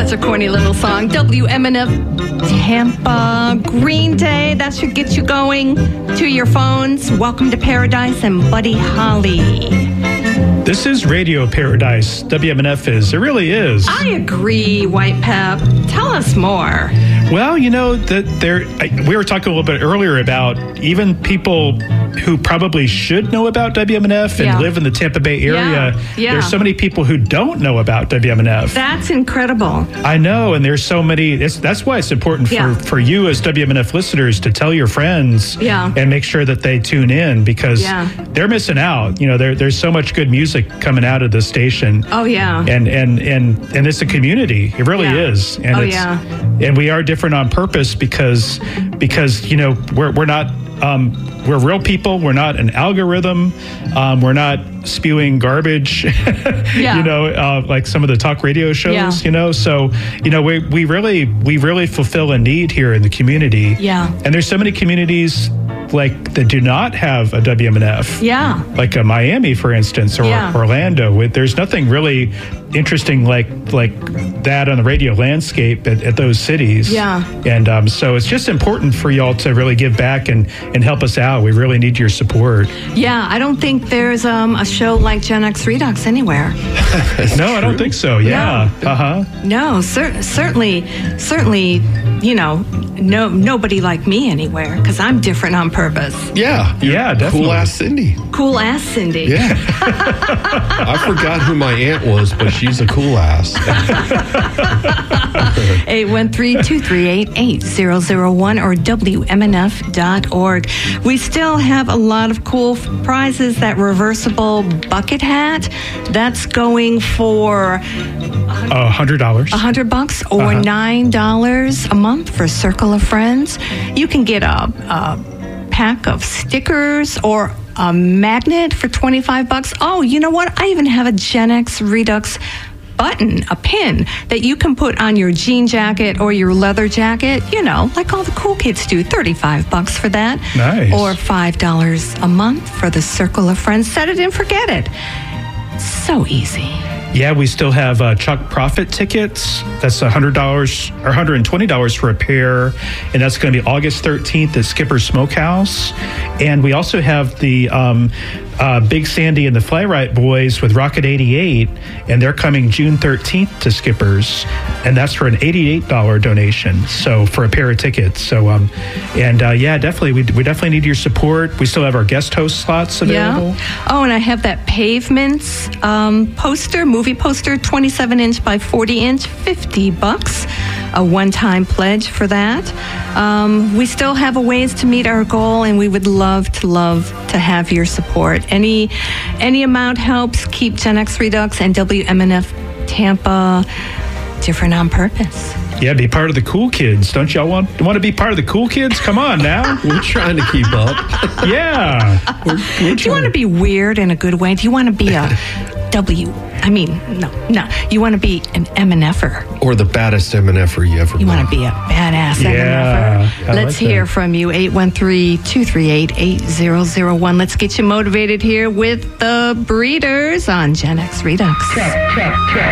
Such a corny little song. WMNF Tampa, Green Day. That should get you going to your phones. Welcome to Paradise and Buddy Holly. This is Radio Paradise. WMNF is. It really is. I agree, White Pep. Tell us more. Well, you know, we were talking a little bit earlier about even people who probably should know about WMNF and live in the Tampa Bay area. Yeah. There's so many people who don't know about WMNF. That's incredible. I know, and there's so many. That's why it's important for you as WMNF listeners to tell your friends and make sure that they tune in, because they're missing out. You know, there's so much good music coming out of the station. Oh, yeah. And it's a community. It really is. And and we are different on purpose because you know, we're not we're real people. We're not an algorithm. We're not spewing garbage, you know, like some of the talk radio shows, you know. So, you know, we really fulfill a need here in the community. Yeah. And there's so many communities like that do not have a WMNF. Yeah. Like Miami, for instance, or Orlando. There's nothing really interesting like that on the radio landscape at those cities. Yeah. And so it's just important for y'all to really give back and help us out. We really need your support. Yeah, I don't think there's a show like Gen X Redux anywhere. No, I don't think so. Yeah. No, certainly, you know, nobody like me anywhere, because I'm different on purpose. Yeah. Yeah, definitely. Cool ass Cindy. Cool ass Cindy. Yeah. I forgot who my aunt was, but she's a cool ass. 813-238-8001 or WMNF.org. We still have a lot of cool prizes. That reversible bucket hat, that's going for $100. $100 or $9 a month for Circle of Friends. You can get a pack of stickers or a magnet for $25. Oh, you know what? I even have a Gen X Redux button, a pin that you can put on your jean jacket or your leather jacket, you know, like all the cool kids do. $35 for that. Nice. Or $5 a month for the Circle of Friends. Set it and forget it. So easy. Yeah, we still have Chuck Profit tickets. That's $100 or $120 for a pair, and that's going to be August 13th at Skipper's Smokehouse. And we also have the Big Sandy and the Fly-Right Boys with Rocket 88, and they're coming June 13th to Skipper's, and that's for an $88 donation. So for a pair of tickets. So yeah, definitely, we definitely need your support. We still have our guest host slots available. Yeah. Oh, and I have that Pavements movie poster, 27-inch by 40-inch, $50. A one-time pledge for that. We still have a ways to meet our goal, and we would love to have your support. Any amount helps keep Gen X Redux and WMNF Tampa different on purpose. Yeah, be part of the cool kids. Don't y'all want to be part of the cool kids? Come on now. We're trying to keep up. Yeah. Do you want to be weird in a good way? Do you want to be a no. You want to be an MNFer. Or the baddest MNFer you ever met. You want to be a badass MNFer. Let's hear from you. 813-238-8001. Let's get you motivated here with the Breeders on Gen X Redux.